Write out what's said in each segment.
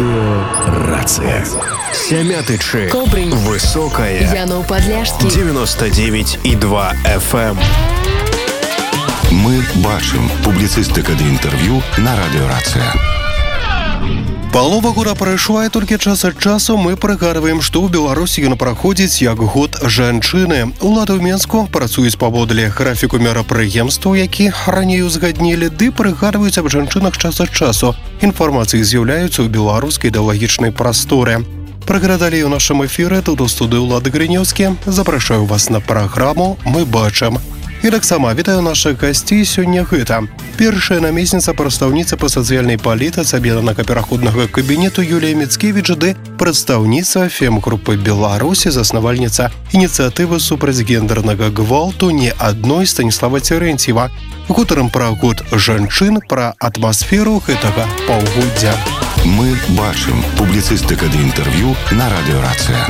Радио Рация. Сямятычы. Кобрынь. Высокая. Янов Подляшский. 99,2 FM. Мы бачым. Публіцыстыка ды інтэрв'ю на Радио Рация. Палова года прайшла, і толькі час ад часу мы прыгадваем, што ў Беларусі ён праходзіць як год жанчыны. Улады ў Менску працуюць паводле графіку мерапрыемстваў, які раней узгаднілі, ды прыгадваюць аб жанчынах час ад часу. Інфармацыі з'яўляюцца ў беларускай ідэалагічнай прасторы. Прыгадалі ў нашым эфіры тут у студыі Улады Грынеўскі. Запрашаю вас на праграму «Мы бачым». І таксама вітаю нашых гасцей сёння гэта. Першая намесніца прадстаўніца па сацыяльнай палітыцы аб'яднанага пераходнага кабінету Юлія Міцкевіч ды прадстаўніца фем-групы Беларусі, заснавальніца ініцыятывы супраць гендэрнага гвалту «Не адной» Станіслава Церэнціева. Гутарым пра год жанчын, пра атмасферу гэтага паўгоддзя. Мы бачым. Публіцыстыка ды інтэрв'ю на Радио Рация.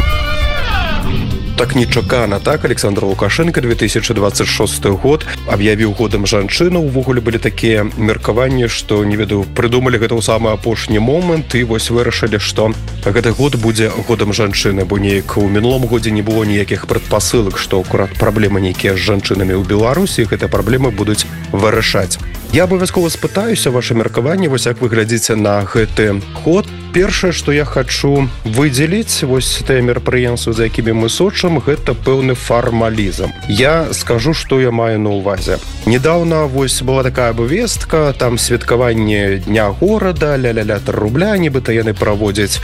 Так нечакана, так, Александр Лукашенко 2026 год аб'явіў годам жанчыны. Увогуле былі такія меркаванні, што, не ведаю, прыдумалі гэта ў самы апошні момант і вось вырашылі, што гэты год будзе годам жанчыны, бо неяк у мінулым годзе не было ніякіх прадпасылак, што акурат праблемы нейкія з жанчынамі ў Беларусі, гэтыя праблемы будуць вырашаць. Я абавязкова спытаюся ваше меркаванне, вось як вы глядзіце на гэты год. Першае, што я хачу выдзеліць, вось тыя мерапрыемствы, за якімі мы сочым, гэта пэўны фармалізм. Я скажу, што я маю на ўвазе. Недаўна вось была такая абвестка, там святкаванне Дня горада, ля-ля-ля 3 рубля, нібыта яны праводзяць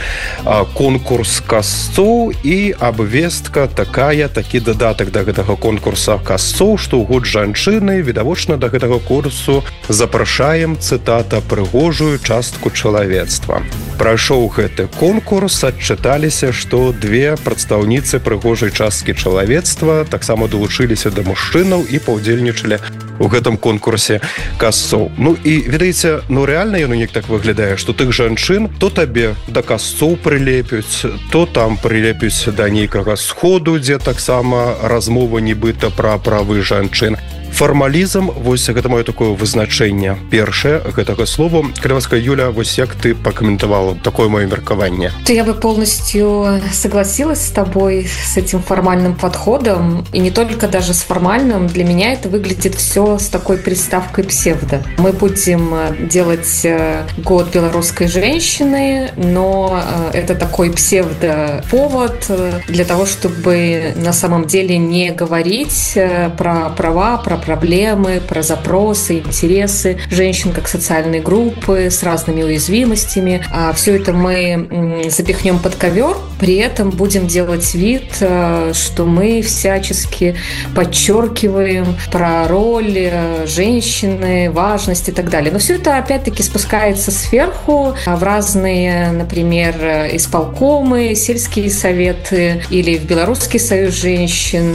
конкурс касцоў, і абвестка такая, такі дадатак да гэтага конкурса касцоў, што ў год жанчыны, відавочна, да гэтага курсу запрашаем, цытата, прыгожую частку чалавецтва. Прайшоў гэты конкурс, адчыталіся, што 2 прадстаўніцы прыгожай часткі чалавецтва таксама далучыліся да мужчынаў і паўдзельнічалі у гэтым конкурсе касцоў. Ну і, ведаеце, рэальна яно неяк так выглядае, што тых жанчын то табе да касцоў прылепюць, то там прылепюць да нейкага сходу, дзе таксама размова нібыта пра правы жанчын. Фармалізм, вось гэта маё такое вызначэнне першае гэтага слова. Калі ласка, Юля, вось як ты прокомментовала такое моё меркаванне? Я бы полностью согласилась с тобой с этим формальным подходом, и не только даже с формальным. Для меня это выглядит все с такой приставкой псевдо. Мы будем делать год белорусской женщины, но это такой псевдоповод для того, чтобы на самом деле не говорить про права, про проблемы, про запросы, интересы женщин как социальной группы с разными уязвимостями. А все это мы запихнем под ковер, при этом будем делать вид, что мы всячески подчеркиваем про роль женщины, важность и так далее. Но все это опять-таки спускается сверху в разные, например, исполкомы, сельские советы или в Белорусский союз женщин,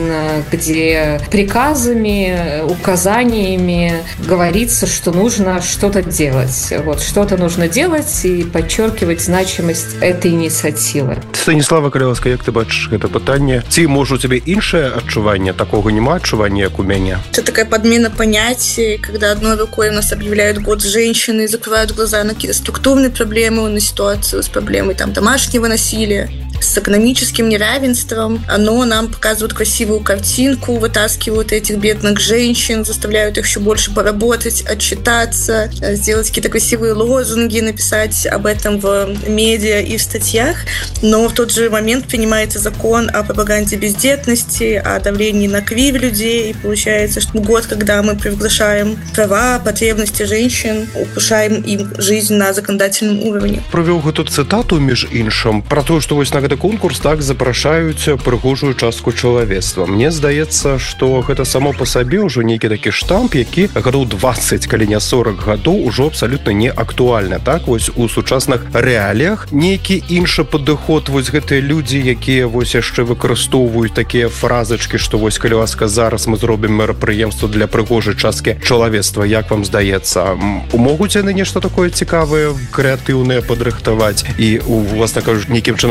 где приказами, указаниями говорится, что нужно что-то делать. Вот, что-то нужно делать и подчеркивать значимость этой инициативы. Станіслава, калі ласка, як ты бачыш гэта пытанне? Ці, можа, у тебе іншае адчуванне? Такого нема адчування, як у мяне? Это такая подмена понятий, когда одной рукой у нас объявляют год женщины, закрывают глаза на какие-то структурные проблемы, на ситуацию с проблемой там, домашнего насилия, с экономическим неравенством. Оно нам показывает красивую картинку, вытаскивают этих бедных женщин, заставляют их еще больше поработать, отчитаться, сделать какие-то красивые лозунги, написать об этом в медиа и в статьях. Но в тот же момент принимается закон о пропаганде бездетности, о давлении на кривь людей. И получается, что год, когда мы приглашаем права, потребности женщин, улучшаем им жизнь на законодательном уровне. Провёў гэту цытату, між іншым, про то, што вось на гэты конкурс так запрашаюць прыгожую частку чалавецтва. Мне здаецца, што гэта само по сабе ўжо нейкі такі штамп, які гадоў 20, калі не 40 гадоў, ужо абсалютна не актуальна. Так, вось у сучасных рэаліях нейкі іншы падыход, вось гэтыя людзі, якія вось яшчэ выкарыстоўваюць такія фразачкі, што вось, калі ласка, зараз мы зробім мерапрыемства для прыгожай часткі чалавецтва. Як вам здаецца, могуць яны нешта такое цікавае, крэатыўнае падрыхтаваць і у вас, так кажуць, нейкім чынам змяніць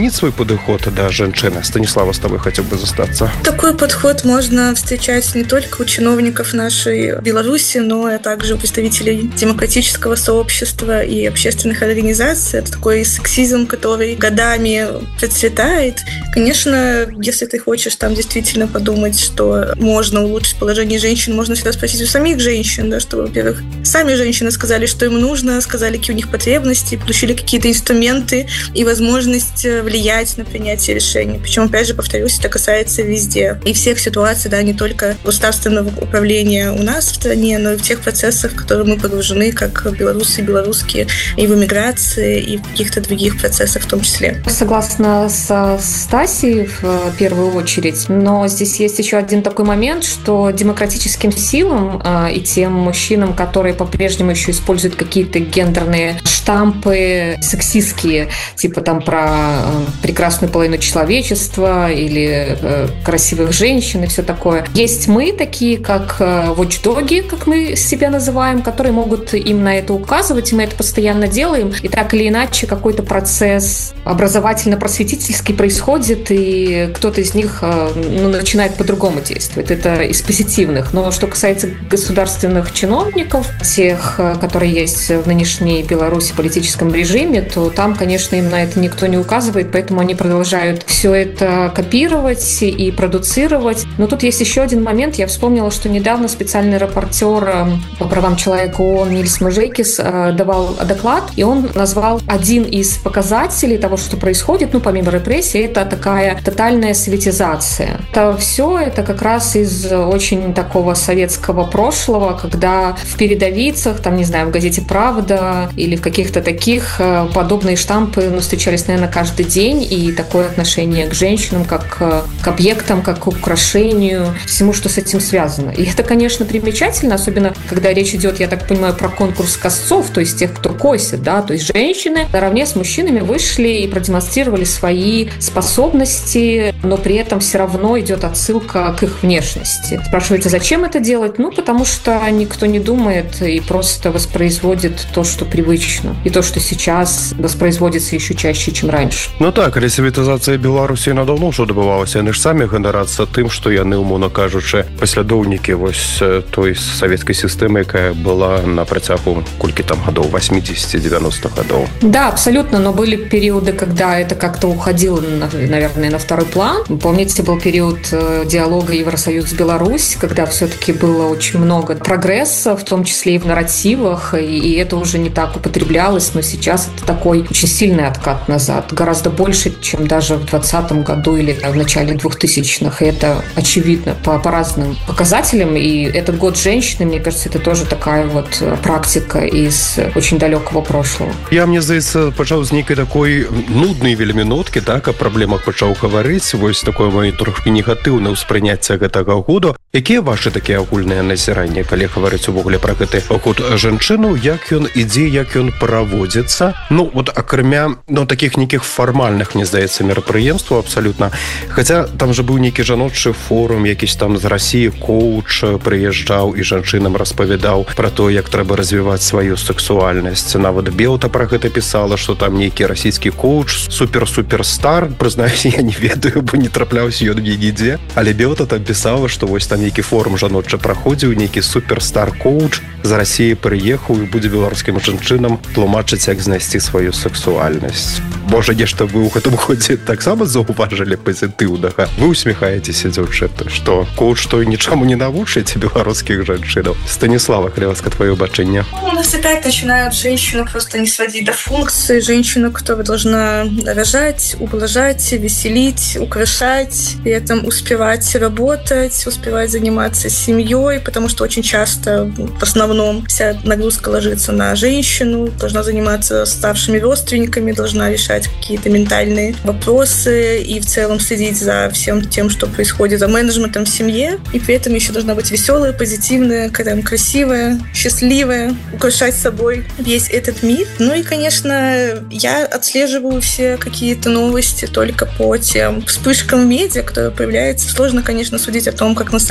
змяніць свой падыход да жанчыны? Станислава, с тобой хотел бы застаться. Такой подход можно встречать не только у чиновников нашей Беларуси, но и также у представителей демократического сообщества и общественных организаций. Это такой сексизм, который годами процветает. Конечно, если ты хочешь там действительно подумать, что можно улучшить положение женщин, можно всегда спросить у самих женщин, да, чтобы, во-первых, сами женщины сказали, что им нужно, сказали, какие у них потребности, получили какие-то инструменты и возможность влиять на принятие решений. Причем, опять же, повторюсь, это касается везде. И всех ситуаций, да, не только государственного управления у нас в стране, но и в тех процессах, в которые мы погружены, как белорусы и белорусские, и в эмиграции, и в каких-то других процессах в том числе. Согласна со Стасией в первую очередь, но здесь есть еще один такой момент, что демократическим силам и тем мужчинам, которые по-прежнему еще используют какие-то гендерные штампы сексистские, типа там про прекрасную половину человечества или красивых женщин и все такое. Есть мы, такие как watchdoги, как мы себя называем, которые могут им на это указывать, и мы это постоянно делаем, и так или иначе какой-то процесс образовательно-просветительский происходит, и кто-то из них начинает по-другому действовать. Это из позитивных. Но что касается государственных чиновников, тех, которые есть в нынешней Беларуси политическом режиме, то там, конечно, им на это никто не указывает, поэтому они продолжают все это копировать и продуцировать. Но тут есть еще один момент. Я вспомнила, что недавно специальный репортер по правам человека ООН Нильс Мужейкис давал доклад, и он назвал один из показателей того, что происходит, помимо репрессий, это такая тотальная советизация. Это как раз из очень такого советского прошлого, когда в передовицах, в газете «Правда» или в каких-то таких подобные штампы встречались, наверное, каждый день, и такое отношение к женщинам, как к объектам, как к украшению, всему, что с этим связано. И это, конечно, примечательно, особенно когда речь идет, я так понимаю, про конкурс косцов, то есть тех, кто косит, да, то есть женщины наравне с мужчинами вышли и продемонстрировали свои способности, но при этом все равно идет отсылка к их внешности. Спрашиваете, зачем это делать? Потому что никто не думает и просто воспроизводит то, что привычно, и то, что сейчас воспроизводится еще чаще, чем раньше. Так, але советизацыя Беларусі надаўно ўжо дабывалася. Яны ж самі ганарацца тым, што яны, умоўна кажучы, паслядоўнікі той савецкай сістэмы, якая была на працягу колькі там гадоў, 80-90 гадоў. Да, абсолютно, но были периоды, когда это как-то уходило, наверное, на второй план. Помните, был период диалога Евросоюз-Беларусь, когда все-таки было очень много прогресса, в том числе и в нарративах, и это уже не так употреблялось, но сейчас это такой очень сильный откат назад, гораздо больше, чем даже в 2020 году или в начале 2000-х, и это очевидно по разным показателям, и этот год женщины, мне кажется, это тоже такая практика из очень далекого прошлого. Мне здаецца, пачаў з нейкай такой нуднай вельмі ноткі, так, о праблемах пачаў гаварыць, такое моё трохі негатыўнае ўспрыняцце гэтага году. Якія ваши такія агульныя назіранні, калі гаварыць увогуле пра гэты год жанчыну, як ён ідзе, як ён праводзіцца? Акрамя таких нейкіх фармальных, мне здаецца, мерапрыемстваў абсалютна. Хаця там же быў нейкі жаночы форум, якісь там з Расіі коуч прыязджаў і жанчынам распавядаў пра то, як трэба развіваць сваю сексуальнасць. Нават Белта пра гэта пісала, што там нейкі расійскі коуч супер-суперстар, прызнаюсь, я не ведаю, бо не трапляўся ён нідзе, але Белта там пісала, што там нейкі форум жаночы праходзіў, нейкі суперстар коуч з Расіі прыехаў і будзе беларускім жанчынам тлумачыць, як знайсці сваю сексуальнасць. Можа, нешта вы ў гэтым годзе таксама заўважылі пазітыўнага? Вы усміхаецеся, дзяўчаты, што коуч той нічаму не навучыць беларускіх жанчынаў. Станислава, Хлеваска, твоё бачэнне. У нас опять начинают женщину просто не сводить до функции. Женщина, которая должна рожать, ублажать, веселить, украшать, при этом успевать работать, успевать заниматься семьей, потому что очень часто, в основном, вся нагрузка ложится на женщину, должна заниматься старшими родственниками, должна решать какие-то ментальные вопросы и в целом следить за всем тем, что происходит, за менеджментом в семье, и при этом еще должна быть веселая, позитивная, красивая, счастливая, украшать собой весь этот мир. И, конечно, я отслеживаю все какие-то новости только по тем вспышкам в медиа, которые появляются. Сложно, конечно, судить о том, как на самом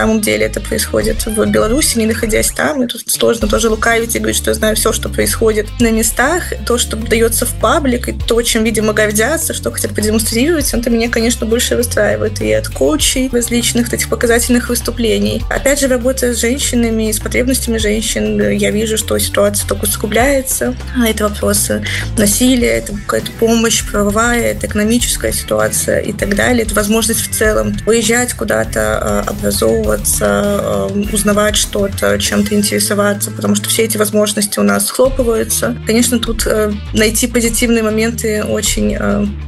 самом деле это происходит в Беларуси, не находясь там. И тут сложно тоже лукавить и говорить, что я знаю все, что происходит на местах. То, что дается в паблик, и то, чем, видимо, гордятся, что хотят продемонстрировать, это меня, конечно, больше расстраивает. И от коучей различных этих показательных выступлений. Опять же, работая с женщинами, с потребностями женщин, я вижу, что ситуация только усугубляется. А это вопросы насилия, это какая-то помощь правовая, это экономическая ситуация и так далее. Это возможность в целом выезжать куда-то, образовываться, узнавать что-то, чем-то интересоваться, потому что все эти возможности у нас схлопываются. Конечно, тут найти позитивные моменты очень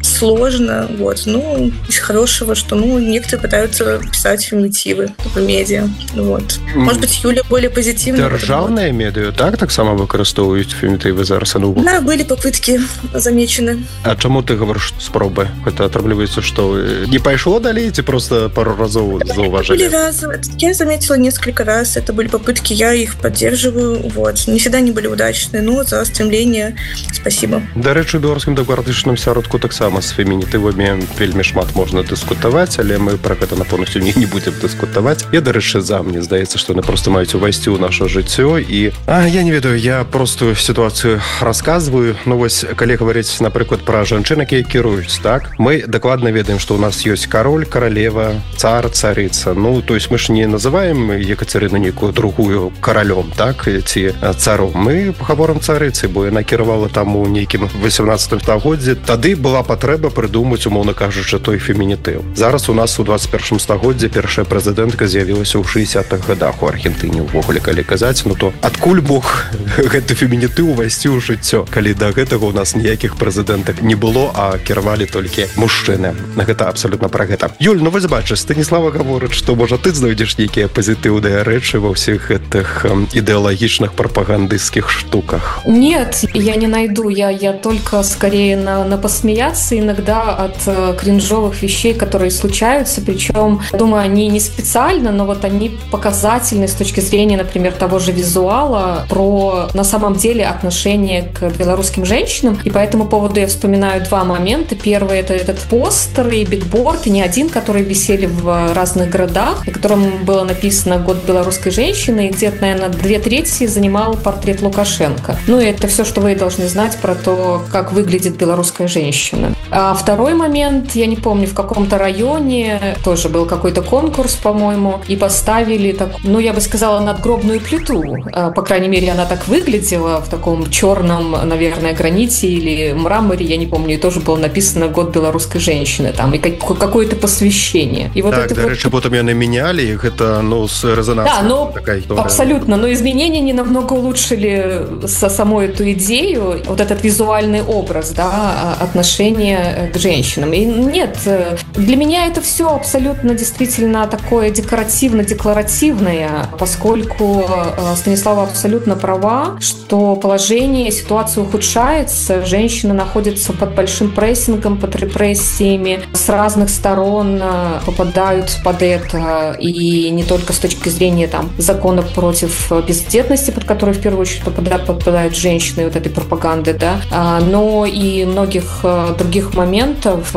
сложно. Вот. Ну, из хорошего, что некоторые пытаются писать феминитивы в медиа. Вот. Может быть, Юля более позитивная. Державные медиа так само выкарыстоўваюць фемінітывы зараз? Да, были попытки замечены. А чаму ты говоришь спробы? Это отрабливается, что не пошло далее, ці просто пару разов зауважили? Были разы. Я заметила несколько раз. Это были попытки, я их поддерживаю. Вот. Не всегда они были удачные, но за стремление спасибо. Да, рэчы, у беларускім дэмакратычным сяродку таксама з фемінітывамі вельмі шмат можна дыскутаваць, але мы пра гэта, напэўна, не будзем дыскутаваць. Я, дарэчы, мне здаецца, што яны просто маюць увайсці ў наша жыццё. І я не ведаю, я простую ситуацию рассказываю. Ну, вось, калі говорить, напрыклад, про жанчын, якія кіруюць, так? Мы докладно ведаем, что у нас есть король, королева, цар, царица. Ну, то есть мы ж не называем Екатерину некую другую королем, так? Ці царом. Мы поговорим царыцы, бо яна кіравала там у нейкім 18 стагоддзі. Тады была патрэба прыдумаць, умоўна кажучы, той фемінітыў. Зараз у нас у 21 стагоддзі першая прэзідэнтка з'явілася ў 60-х годах у Аргентыне. Увогуле, калі казаць, ну то адкуль мог гэты фемінітыў увайсці ў жыццё, калі да гэтага у нас ніякіх прэзідэнтак не было, а кіравалі толькі мужчыны. Гэта абсолютно пра гэта. Юль, ну вось бачыш, Станіслава гаворыць, што можа ты знойдзеш нейкія пазітыўныя рэчы ва ўсіх гэтых ідэалагічных прапагандысцкіх штуках? Нет, я не найду. Я только скорее на посмеяться иногда от кринжовых вещей, которые случаются. Причем, думаю, они не специально, но вот они показательны с точки зрения, например, того же визуала, про на самом деле отношение к белорусским женщинам. И по этому поводу я вспоминаю два момента. Первый — это этот постер и бигборд, и не один, которые висели в разных городах, на котором было написано «Год белорусской женщины», и где-то, наверное, 2/3 занимал портрет Лукашенко. Ну и это все, что вы должны знать про то, как выглядит белорусская женщина. А второй момент, я не помню, в каком-то районе тоже был какой-то конкурс, по-моему, и поставили, я бы сказала, надгробную плиту. По крайней мере, она так выглядела в таком черном, наверное, граните или мраморе, я не помню, и тоже было написано «Год белорусской женщины», там, и какое-то посвящение. И вот так, это до речі, потом яны меняли их, это, с резонансом. Да, абсолютно, но изменения не намного улучшили саму эту идею, вот этот визуальный образ, да, отношения к женщинам. И нет, для меня это все абсолютно действительно такое декоративно-декларативное, поскольку Станислава абсолютно права, что положение, ситуация ухудшается, женщины находятся под большим прессингом, под репрессиями, с разных сторон попадают под это, и не только с точки зрения там закона против бездетности, под который в первую очередь попадают женщины, вот этой пропаганды, да, но и многих других моментов,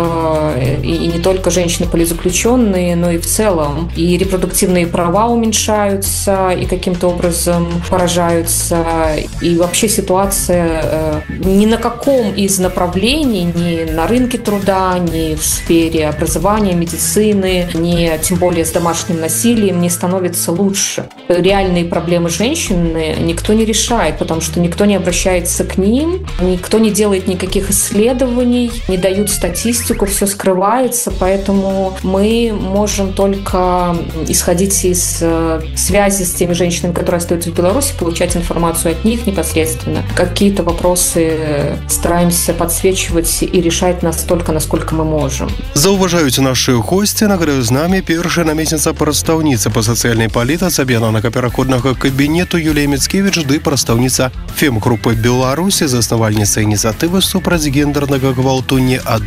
и не только женщины-политзаключенные, но и в целом. И репродуктивные права уменьшаются, и каким-то образом поражаются, и вообще ситуация ни на каком из направлений, ни на рынке труда, ни в сфере образования, медицины, ни тем более с домашним насилием не становится лучше. Реальные проблемы женщины никто не решает, потому что никто не обращается к ним, никто не делает никаких исследований, не дают статистику, все скрывается, поэтому мы можем только исходить из связи с теми женщинами, которые остаются в Беларуси, получать информацию от них непосредственно. Какие-то вопросы стараемся подсвечивать и решать настолько, насколько мы можем. Зауважаюць наши гости, нагадаю, з нами першая намесніца прадстаўніца по сацыяльнай палітыцы аб'яднанага пераходнага кабінету Юлія Міцкевіч ды прадстаўніца фем-групы Беларусі, заснавальніца ініцыятывы супраць гендернага гвалту «Не